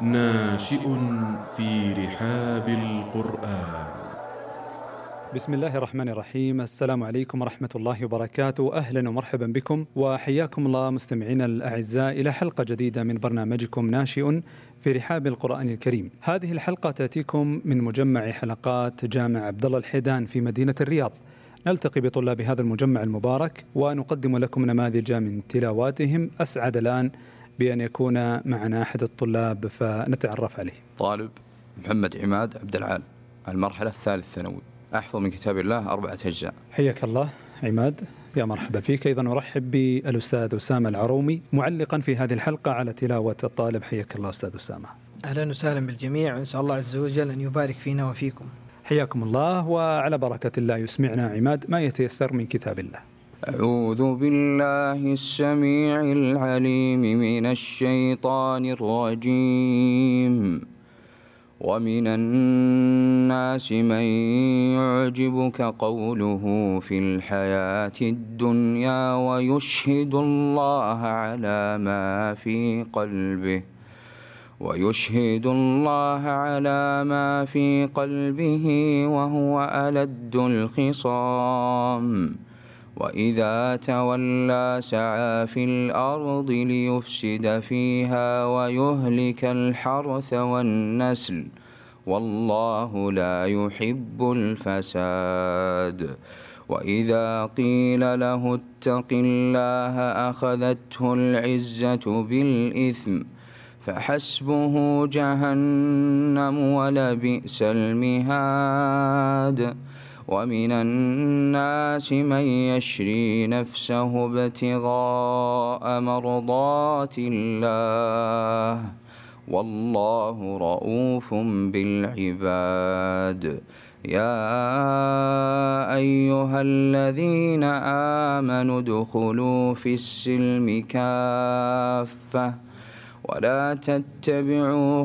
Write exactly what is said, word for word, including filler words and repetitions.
ناشئ في رحاب القرآن. بسم الله الرحمن الرحيم. السلام عليكم ورحمة الله وبركاته. أهلا ومرحبا بكم وحياكم الله مستمعينا الأعزاء إلى حلقة جديدة من برنامجكم ناشئ في رحاب القرآن الكريم. هذه الحلقة تأتيكم من مجمع حلقات جامع عبد الله الحيدان في مدينة الرياض. نلتقي بطلاب هذا المجمع المبارك ونقدم لكم نماذج من تلاواتهم. أسعد الآن بأن يكون معنا أحد الطلاب فنتعرف عليه. طالب محمد عماد عبد العال، المرحلة الثالث ثانوي، أحفظ من كتاب الله أربعة أجزاء. حياك الله عماد، يا مرحبا فيك. أيضا أرحب بالأستاذ أسامة العرومي معلقا في هذه الحلقة على تلاوة الطالب. حياك الله أستاذ أسامة. أهلا وسهلا بالجميع، ونسأل الله عز وجل أن يبارك فينا وفيكم. حياكم الله. وعلى بركة الله يسمعنا عماد ما يتيسر من كتاب الله. أعوذ بالله السميع العليم من الشيطان الرجيم. ومن الناس من يعجبك قوله في الحياة الدنيا ويشهد الله على ما في قلبه ويشهد الله على ما في قلبه وهو ألد الخصام. وإذا تولى سعى في الأرض ليفسد فيها ويهلك الحرث والنسل والله لا يحب الفساد. وإذا قيل له اتق الله أخذته العزة بالإثم فحسبه جهنم ولبئس المهاد. ومن الناس من يشري نفسه ابتغاء مرضات الله والله رؤوف بالعباد. يا أيها الذين آمنوا ادخلوا في السلم كافة ولا تتبعوا